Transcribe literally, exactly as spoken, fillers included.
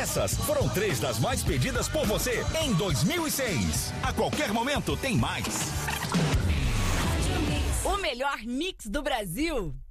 Essas foram três das mais pedidas por você em dois mil e seis. A qualquer momento tem mais. O melhor mix do Brasil.